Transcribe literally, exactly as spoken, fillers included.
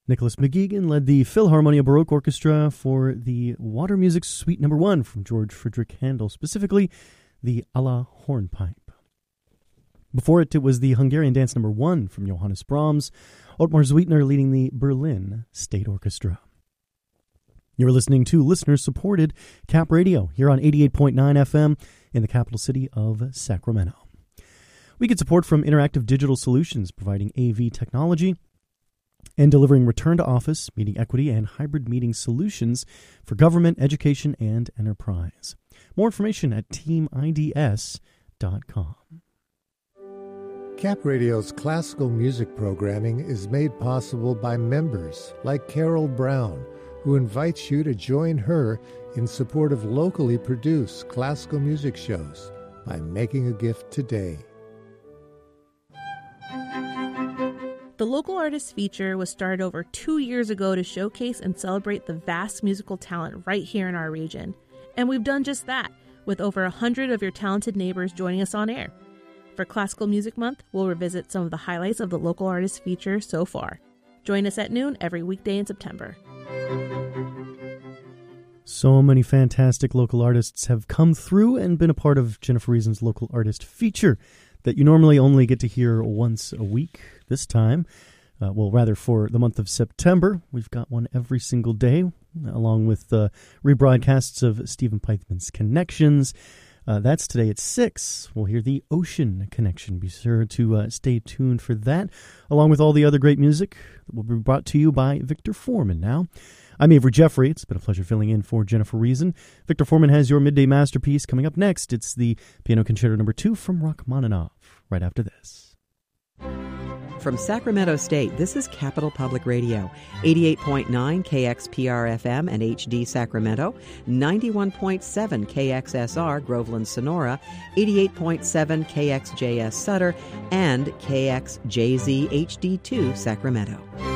Nicholas McGeegan led the Philharmonia Baroque Orchestra for the Water Music Suite Number One from George Friedrich Handel, specifically the Alla Hornpipe. Before it, it was the Hungarian Dance Number One from Johannes Brahms, Ottmar Zwittner leading the Berlin State Orchestra. You're listening to listener-supported Cap Radio here on eighty-eight point nine F M in the capital city of Sacramento. We get support from Interactive Digital Solutions, providing A V technology and delivering return-to-office, meeting equity, and hybrid meeting solutions for government, education, and enterprise. More information at team I D S dot com. Cap Radio's classical music programming is made possible by members like Carol Brown, who invites you to join her in support of locally produced classical music shows by making a gift today. The Local Artist Feature was started over two years ago to showcase and celebrate the vast musical talent right here in our region. And we've done just that, with over a hundred of your talented neighbors joining us on air. For Classical Music Month, we'll revisit some of the highlights of the Local Artist Feature so far. Join us at noon every weekday in September. So many fantastic local artists have come through and been a part of Jennifer Reason's Local Artist Feature that you normally only get to hear once a week. This time, uh, well, rather for the month of September, we've got one every single day, along with uh, rebroadcasts of Stephen Pythman's Connections. Uh, that's today at six. We'll hear the Ocean Connection. Be sure to uh, stay tuned for that, along with all the other great music that will be brought to you by Victor Foreman now. I'm Avery Jeffrey. It's been a pleasure filling in for Jennifer Reason. Victor Foreman has your midday masterpiece coming up next. It's the Piano Concerto Number Two from Rachmaninoff, right after this. From Sacramento State, this is Capital Public Radio, eighty-eight point nine K X P R F M and H D Sacramento, ninety-one point seven K X S R Groveland Sonora, eighty-eight point seven K X J S Sutter, and K X J Z H D two Sacramento.